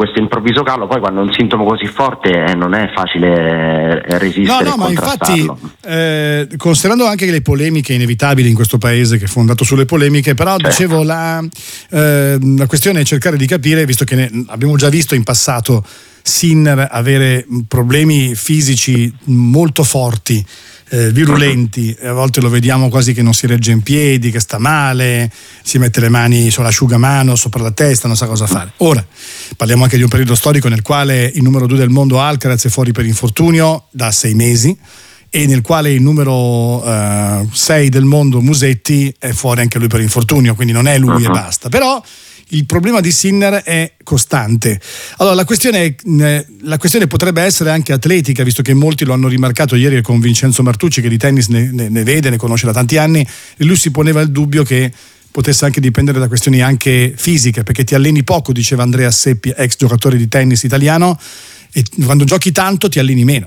questo improvviso calo, poi quando è un sintomo così forte non è facile resistere e contrastarlo. Ma infatti considerando anche le polemiche inevitabili in questo paese che è fondato sulle polemiche, però dicevo la questione è cercare di capire, visto che abbiamo già visto in passato Sinner avere problemi fisici molto forti, virulenti, a volte lo vediamo quasi che non si regge in piedi, che sta male, si mette le mani sull'asciugamano, sopra la testa, non sa cosa fare. Ora parliamo anche di un periodo storico nel quale il numero 2 del mondo Alcaraz è fuori per infortunio da 6 mesi e nel quale il numero 6 del mondo Musetti è fuori anche lui per infortunio, quindi non è lui e basta. Però il problema di Sinner è costante. Allora la questione potrebbe essere anche atletica, visto che molti lo hanno rimarcato ieri con Vincenzo Martucci, che di tennis ne vede, ne conosce da tanti anni, e lui si poneva il dubbio che potesse anche dipendere da questioni anche fisiche, perché ti alleni poco, diceva Andrea Seppi, ex giocatore di tennis italiano, e quando giochi tanto ti alleni meno.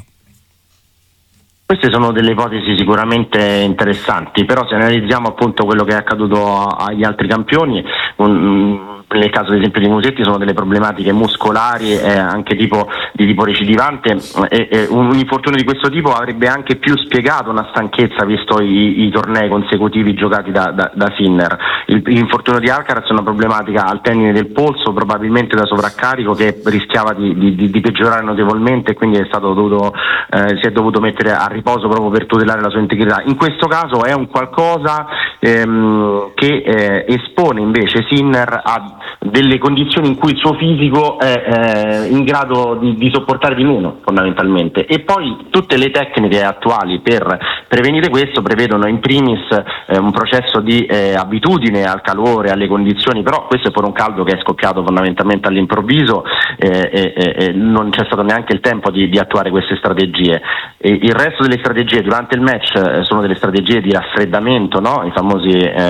Queste sono delle ipotesi sicuramente interessanti, però se analizziamo appunto quello che è accaduto agli altri campioni, nel caso ad esempio di Musetti sono delle problematiche muscolari anche di tipo recidivante, e un infortunio di questo tipo avrebbe anche più spiegato una stanchezza visto i tornei consecutivi giocati da Sinner. L'infortunio di Alcaraz è una problematica al tendine del polso, probabilmente da sovraccarico, che rischiava di peggiorare notevolmente, e quindi si è dovuto mettere a riposo proprio per tutelare la sua integrità. In questo caso è un qualcosa che espone invece Sinner a delle condizioni in cui il suo fisico è in grado di sopportare di meno, fondamentalmente. E poi tutte le tecniche attuali per prevenire questo prevedono in primis un processo di abitudine al calore, alle condizioni, però questo è pure un caldo che è scoppiato fondamentalmente all'improvviso, e non c'è stato neanche il tempo di attuare queste strategie. E il resto delle strategie durante il match sono delle strategie di raffreddamento, no? I famosi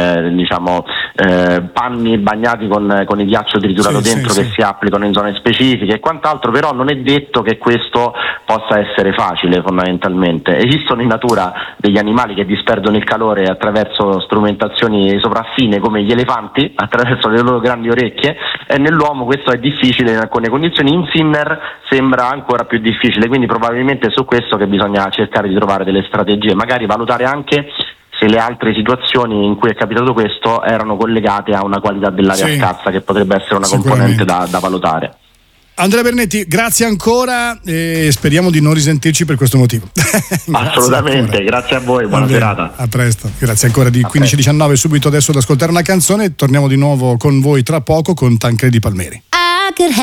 panni bagnati con il ghiaccio triturato dentro, che si applicano in zone specifiche e quant'altro, però non è detto che questo possa essere facile. Fondamentalmente esistono in natura degli animali che disperdono il calore attraverso strumentazioni sopraffine come gli elefanti, attraverso le loro grandi orecchie, e nell'uomo questo è difficile in alcune condizioni. In Sinner sembra ancora più difficile, quindi probabilmente è su questo che bisogna cercare di trovare delle strategie, magari valutare anche se le altre situazioni in cui è capitato questo erano collegate a una qualità dell'aria scarsa, che potrebbe essere una componente da valutare. Andrea Bernetti, grazie ancora e speriamo di non risentirci per questo motivo. Assolutamente, grazie a voi, buona serata. A presto, grazie ancora. Di 15-19 subito adesso ad ascoltare una canzone, torniamo di nuovo con voi tra poco con Tancredi Palmeri.